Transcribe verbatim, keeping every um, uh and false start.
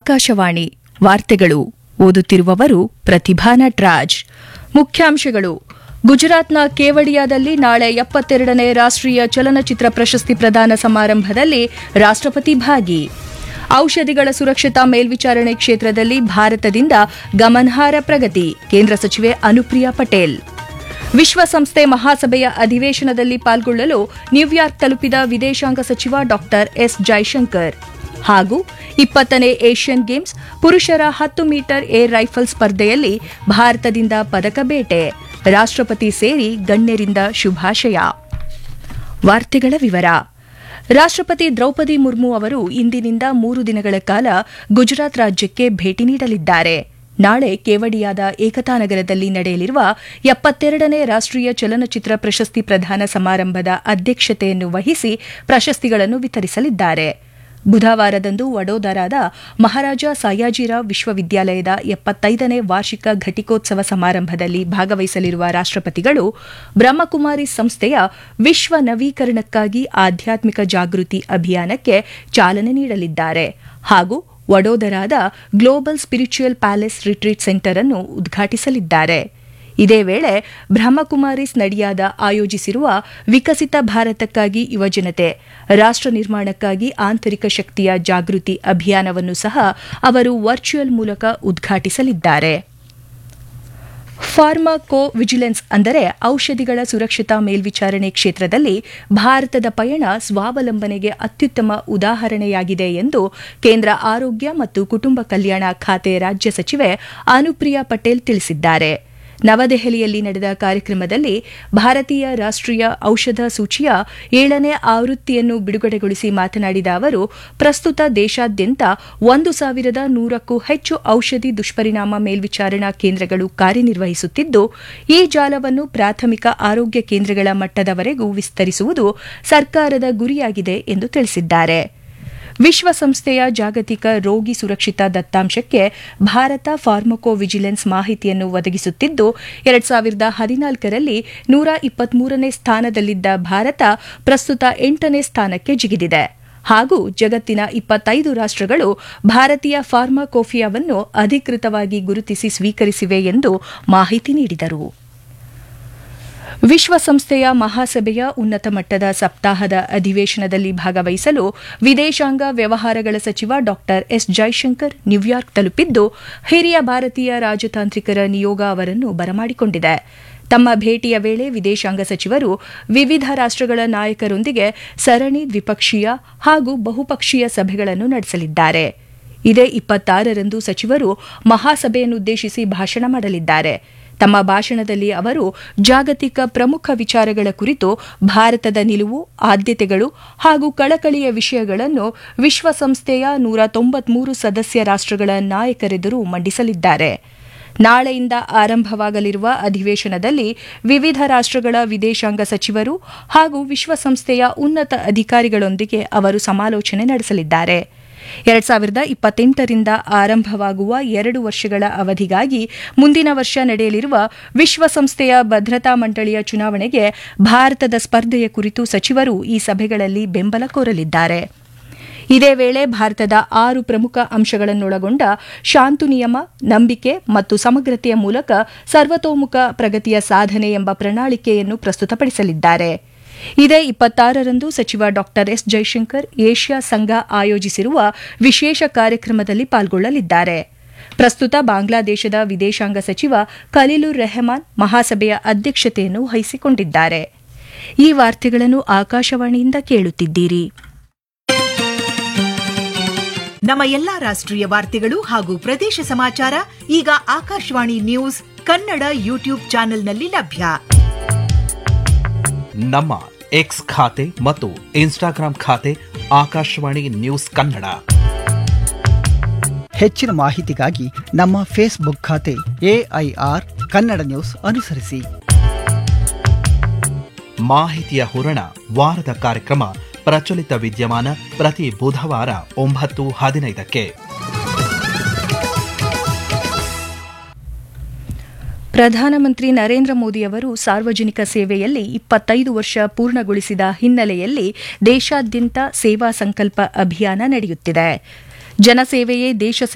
ಆಕಾಶವಾಣಿ ವಾರ್ತೆಗಳು ಓದುತ್ತಿರುವವರು ಪ್ರತಿಭಾ ನಟರಾಜ್. ಮುಖ್ಯಾಂಶಗಳು: ಗುಜರಾತ್ನ ಕೇವಡಿಯಾದಲ್ಲಿ ನಾಳೆ ಎಪ್ಪತ್ತೆರಡನೇ ರಾಷ್ಟ್ರೀಯ ಚಲನಚಿತ್ರ ಪ್ರಶಸ್ತಿ ಪ್ರದಾನ ಸಮಾರಂಭದಲ್ಲಿ ರಾಷ್ಟ್ರಪತಿ ಭಾಗಿ. ಔಷಧಿಗಳ ಸುರಕ್ಷತಾ ಮೇಲ್ವಿಚಾರಣೆ ಕ್ಷೇತ್ರದಲ್ಲಿ ಭಾರತದಿಂದ ಗಮನಾರ್ಹ ಪ್ರಗತಿ. ಕೇಂದ್ರ ಸಚಿವೆ ಅನುಪ್ರಿಯಾ ಪಟೇಲ್. ವಿಶ್ವಸಂಸ್ಥೆ ಮಹಾಸಭೆಯ ಅಧಿವೇಶನದಲ್ಲಿ ಪಾಲ್ಗೊಳ್ಳಲು ನ್ಯೂಯಾರ್ಕ್ ತಲುಪಿದ ವಿದೇಶಾಂಗ ಸಚಿವ ಡಾ ಎಸ್ ಜೈಶಂಕರ್. ಹಾಗೂ ಇಪ್ಪತ್ತನೇ ಏಷ್ಯನ್ ಗೇಮ್ಸ್ ಪುರುಷರ ಹತ್ತು ಮೀಟರ್ ಏರ್ ರೈಫಲ್ ಸ್ಪರ್ಧೆಯಲ್ಲಿ ಭಾರತದಿಂದ ಪದಕ ಬೇಟೆ. ರಾಷ್ಟ್ರಪತಿ ಸೇರಿ ಗಣ್ಯರಿಂದ ಶುಭಾಶಯ. ವಾರ್ತೆಗಳ ವಿವರ. ರಾಷ್ಟ್ರಪತಿ ದ್ರೌಪದಿ ಮುರ್ಮು ಅವರು ಇಂದಿನಿಂದ ಮೂರು ದಿನಗಳ ಕಾಲ ಗುಜರಾತ್ ರಾಜ್ಯಕ್ಕೆ ಭೇಟಿ ನೀಡಲಿದ್ದಾರೆ. ನಾಳೆ ಕೇವಡಿಯಾದ ಏಕತಾನಗರದಲ್ಲಿ ನಡೆಯಲಿರುವ ಎಪ್ಪತ್ತೆರಡನೇ ರಾಷ್ಟ್ರೀಯ ಚಲನಚಿತ್ರ ಪ್ರಶಸ್ತಿ ಪ್ರದಾನ ಸಮಾರಂಭದ ಅಧ್ಯಕ್ಷತೆಯನ್ನು ವಹಿಸಿ ಪ್ರಶಸ್ತಿಗಳನ್ನು ವಿತರಿಸಲಿದ್ದಾರೆ. ಬುಧವಾರದಂದು ವಡೋದರಾದ ಮಹಾರಾಜ ಸಾಯಾಜಿರಾವ್ ವಿಶ್ವವಿದ್ಯಾಲಯದ ಎಪ್ಪತ್ತೈದನೇ ವಾರ್ಷಿಕ ಘಟಿಕೋತ್ಸವ ಸಮಾರಂಭದಲ್ಲಿ ಭಾಗವಹಿಸಲಿರುವ ರಾಷ್ಟ್ರಪತಿಗಳು ಬ್ರಹ್ಮಕುಮಾರಿ ಸಂಸ್ಥೆಯ ವಿಶ್ವ ನವೀಕರಣಕ್ಕಾಗಿ ಆಧ್ಯಾತ್ಮಿಕ ಜಾಗೃತಿ ಅಭಿಯಾನಕ್ಕೆ ಚಾಲನೆ ನೀಡಲಿದ್ದಾರೆ ಹಾಗೂ ವಡೋದರಾದ global spiritual palace retreat centre ಅನ್ನು ಉದ್ಘಾಟಿಸಲಿದ್ದಾರೆ. ಇದೇ ವೇಳೆ ಬ್ರಹ್ಮಕುಮಾರಿಸ್ ನಡಿಯಾದ ಆಯೋಜಿಸಿರುವ ವಿಕಸಿತ ಭಾರತಕ್ಕಾಗಿ ಯುವಜನತೆ ರಾಷ್ಟ್ರ ನಿರ್ಮಾಣಕ್ಕಾಗಿ ಆಂತರಿಕ ಶಕ್ತಿಯ ಜಾಗೃತಿ ಅಭಿಯಾನವನ್ನು ಸಹ ಅವರು ವರ್ಚುವಲ್ ಮೂಲಕ ಉದ್ಘಾಟಿಸಲಿದ್ದಾರೆ. ಫಾರ್ಮಾಕೋ ವಿಜಿಲೆನ್ಸ್ ಅಂದರೆ ಔಷಧಿಗಳ ಸುರಕ್ಷತಾ ಮೇಲ್ವಿಚಾರಣೆ ಕ್ಷೇತ್ರದಲ್ಲಿ ಭಾರತದ ಪಯಣ ಸ್ವಾವಲಂಬನೆಗೆ ಅತ್ಯುತ್ತಮ ಉದಾಹರಣೆಯಾಗಿದೆ ಎಂದು ಕೇಂದ್ರ ಆರೋಗ್ಯ ಮತ್ತು ಕುಟುಂಬ ಕಲ್ಯಾಣ ಖಾತೆ ರಾಜ್ಯ ಸಚಿವೆ ಅನುಪ್ರಿಯಾ ಪಟೇಲ್ ತಿಳಿಸಿದ್ದಾರೆ. ನವದೆಹಲಿಯಲ್ಲಿ ನಡೆದ ಕಾರ್ಯಕ್ರಮದಲ್ಲಿ ಭಾರತೀಯ ರಾಷ್ಟ್ರೀಯ ಔಷಧ ಸೂಚಿಯ ಏಳನೇ ಆವೃತ್ತಿಯನ್ನು ಬಿಡುಗಡೆಗೊಳಿಸಿ ಮಾತನಾಡಿದ ಅವರು, ಪ್ರಸ್ತುತ ದೇಶಾದ್ಯಂತ ಒಂದು ಸಾವಿರದ ನೂರಕ್ಕೂ ಹೆಚ್ಚು ಔಷಧಿ ದುಷ್ಪರಿಣಾಮ ಮೇಲ್ವಿಚಾರಣಾ ಕೇಂದ್ರಗಳು ಕಾರ್ಯನಿರ್ವಹಿಸುತ್ತಿದ್ದು, ಈ ಜಾಲವನ್ನು ಪ್ರಾಥಮಿಕ ಆರೋಗ್ಯ ಕೇಂದ್ರಗಳ ಮಟ್ಟದವರೆಗೂ ವಿಸ್ತರಿಸುವುದು ಸರ್ಕಾರದ ಗುರಿಯಾಗಿದೆ ಎಂದು ತಿಳಿಸಿದ್ದಾರೆ. ವಿಶ್ವಸಂಸ್ಥೆಯ ಜಾಗತಿಕ ರೋಗಿ ಸುರಕ್ಷಿತಾ ದತ್ತಾಂಶಕ್ಕೆ ಭಾರತ ಫಾರ್ಮಕೋ ವಿಜಿಲೆನ್ಸ್ ಮಾಹಿತಿಯನ್ನು ಒದಗಿಸುತ್ತಿದ್ದು, ಎರಡ್ ಸಾವಿರದ ಹದಿನಾಲ್ಕರಲ್ಲಿ ನೂರ ಇಪ್ಪತ್ಮೂರನೇ ಸ್ಥಾನದಲ್ಲಿದ್ದ ಭಾರತ ಪ್ರಸ್ತುತ ಎಂಟನೇ ಸ್ಥಾನಕ್ಕೆ ಜಿಗಿದಿದೆ ಹಾಗೂ ಜಗತ್ತಿನ ಇಪ್ಪತ್ತೈದು ರಾಷ್ಟ್ರಗಳು ಭಾರತೀಯ ಫಾರ್ಮಾಕೋಫಿಯಾವನ್ನು ಅಧಿಕೃತವಾಗಿ ಗುರುತಿಸಿ ಸ್ವೀಕರಿಸಿವೆ ಎಂದು ಮಾಹಿತಿ ನೀಡಿದರು. ವಿಶ್ವಸಂಸ್ಥೆಯ ಮಹಾಸಭೆಯ ಉನ್ನತ ಮಟ್ಟದ ಸಪ್ತಾಹದ ಅಧಿವೇಶನದಲ್ಲಿ ಭಾಗವಹಿಸಲು ವಿದೇಶಾಂಗ ವ್ಯವಹಾರಗಳ ಸಚಿವ ಡಾ ಎಸ್ ಜೈಶಂಕರ್ ನ್ಯೂಯಾರ್ಕ್ ತಲುಪಿದ್ದು, ಹಿರಿಯ ಭಾರತೀಯ ರಾಜತಾಂತ್ರಿಕರ ನಿಯೋಗ ಅವರನ್ನು ಬರಮಾಡಿಕೊಂಡಿದೆ. ತಮ್ಮ ಭೇಟಿಯ ವೇಳೆ ವಿದೇಶಾಂಗ ಸಚಿವರು ವಿವಿಧ ರಾಷ್ಟ್ರಗಳ ನಾಯಕರೊಂದಿಗೆ ಸರಣಿ ದ್ವಿಪಕ್ಷೀಯ ಹಾಗೂ ಬಹುಪಕ್ಷೀಯ ಸಭೆಗಳನ್ನು ನಡೆಸಲಿದ್ದಾರೆ. ಇದೇ ಇಪ್ಪತ್ತಾರರಂದು ಸಚಿವರು ಮಹಾಸಭೆಯನ್ನುದ್ದೇಶಿಸಿ ಭಾಷಣ ಮಾಡಲಿದ್ದಾರೆ. ತಮ್ಮ ಭಾಷಣದಲ್ಲಿ ಅವರು ಜಾಗತಿಕ ಪ್ರಮುಖ ವಿಚಾರಗಳ ಕುರಿತು ಭಾರತದ ನಿಲುವು, ಆದ್ಯತೆಗಳು ಹಾಗೂ ಕಳಕಳಿಯ ವಿಷಯಗಳನ್ನು ವಿಶ್ವಸಂಸ್ಥೆಯ ನೂರ ತೊಂಬತ್ಮೂರು ಸದಸ್ಯ ರಾಷ್ಟ್ರಗಳ ನಾಯಕರೆದುರು ಮಂಡಿಸಲಿದ್ದಾರೆ. ನಾಳೆಯಿಂದ ಆರಂಭವಾಗಲಿರುವ ಅಧಿವೇಶನದಲ್ಲಿ ವಿವಿಧ ರಾಷ್ಟ್ರಗಳ ವಿದೇಶಾಂಗ ಸಚಿವರು ಹಾಗೂ ವಿಶ್ವಸಂಸ್ಥೆಯ ಉನ್ನತ ಅಧಿಕಾರಿಗಳೊಂದಿಗೆ ಅವರು ಸಮಾಲೋಚನೆ ನಡೆಸಲಿದ್ದಾರೆ. ಎರಡ್ ಸಾವಿರದ ಇಪ್ಪತ್ತೆಂಟರಿಂದ ಆರಂಭವಾಗುವ ಎರಡು ವರ್ಷಗಳ ಅವಧಿಗಾಗಿ ಮುಂದಿನ ವರ್ಷ ನಡೆಯಲಿರುವ ವಿಶ್ವಸಂಸ್ಥೆಯ ಭದ್ರತಾ ಮಂಡಳಿಯ ಚುನಾವಣೆಗೆ ಭಾರತದ ಸ್ಪರ್ಧೆಯ ಕುರಿತು ಸಚಿವರು ಈ ಸಭೆಗಳಲ್ಲಿ ಬೆಂಬಲ ಕೋರಲಿದ್ದಾರೆ. ಇದೇ ವೇಳೆ ಭಾರತದ ಆರು ಪ್ರಮುಖ ಅಂಶಗಳನ್ನೊಳಗೊಂಡ ಶಾಂತು ನಿಯಮ, ನಂಬಿಕೆ ಮತ್ತು ಸಮಗ್ರತೆಯ ಮೂಲಕ ಸರ್ವತೋಮುಖ ಪ್ರಗತಿಯ ಸಾಧನೆ ಎಂಬ ಪ್ರಣಾಳಿಕೆಯನ್ನು ಪ್ರಸ್ತುತಪಡಿಸಲಿದ್ದಾರೆ. ಇದೇ ಇಪ್ಪತ್ತಾರರಂದು ಸಚಿವ ಡಾ ಎಸ್ ಜೈಶಂಕರ್ ಏಷ್ಯಾ ಸಂಘ ಆಯೋಜಿಸಿರುವ ವಿಶೇಷ ಕಾರ್ಯಕ್ರಮದಲ್ಲಿ ಪಾಲ್ಗೊಳ್ಳಲಿದ್ದಾರೆ. ಪ್ರಸ್ತುತ ಬಾಂಗ್ಲಾದೇಶದ ವಿದೇಶಾಂಗ ಸಚಿವ ಖಲೀಲುರ್ ರೆಹಮಾನ್ ಮಹಾಸಭೆಯ ಅಧ್ಯಕ್ಷತೆಯನ್ನು ವಹಿಸಿಕೊಂಡಿದ್ದಾರೆ. ಈ ವಾರ್ತೆಗಳನ್ನು ಆಕಾಶವಾಣಿಯಿಂದ ಕೇಳುತ್ತಿದ್ದೀರಿ. ನಮ್ಮ ಎಲ್ಲಾ ರಾಷ್ಟ್ರೀಯ ವಾರ್ತೆಗಳು ಹಾಗೂ ಪ್ರದೇಶ ಸಮಾಚಾರ ಈಗ ಆಕಾಶವಾಣಿ ನ್ಯೂಸ್ ಕನ್ನಡ ಯೂಟ್ಯೂಬ್ ಚಾನೆಲ್ನಲ್ಲಿ ಲಭ್ಯ. ನಮ್ಮ ಎಕ್ಸ್ ಖಾತೆ ಮತ್ತು ಇನ್ಸ್ಟಾಗ್ರಾಂ ಖಾತೆ ಆಕಾಶವಾಣಿ ನ್ಯೂಸ್ ಕನ್ನಡ. ಹೆಚ್ಚಿನ ಮಾಹಿತಿಗಾಗಿ ನಮ್ಮ ಫೇಸ್ಬುಕ್ ಖಾತೆ ಎಐಆರ್ ಕನ್ನಡ ನ್ಯೂಸ್ ಅನುಸರಿಸಿ. ಮಾಹಿತಿಯ ಹೂರಣ ವಾರದ ಕಾರ್ಯಕ್ರಮ ಪ್ರಚಲಿತ ವಿದ್ಯಮಾನ ಪ್ರತಿ ಬುಧವಾರ ಒಂಬತ್ತು ಹದಿನೈದಕ್ಕೆ. ಪ್ರಧಾನಮಂತ್ರಿ ನರೇಂದ್ರ ಮೋದಿ ಅವರು ಸಾರ್ವಜನಿಕ ಸೇವೆಯಲ್ಲಿ ಇಪ್ಪತ್ತೈದು ವರ್ಷ ಪೂರ್ಣಗೊಳಿಸಿದ ಹಿನ್ನೆಲೆಯಲ್ಲಿ ದೇಶಾದ್ಯಂತ ಸೇವಾ ಸಂಕಲ್ಪ ಅಭಿಯಾನ ನಡೆಯುತ್ತಿದೆ. ಜನಸೇವೆಯೇ ದೇಶ